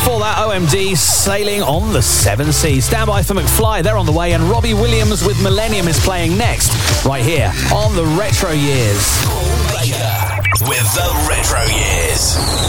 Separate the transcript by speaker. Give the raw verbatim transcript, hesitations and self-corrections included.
Speaker 1: Before that, O M D, Sailing on the Seven Seas. Stand by for McFly, they're on the way, and Robbie Williams with Millennium is playing next, right here on the Retro Years.
Speaker 2: Paul Baker with the Retro Years.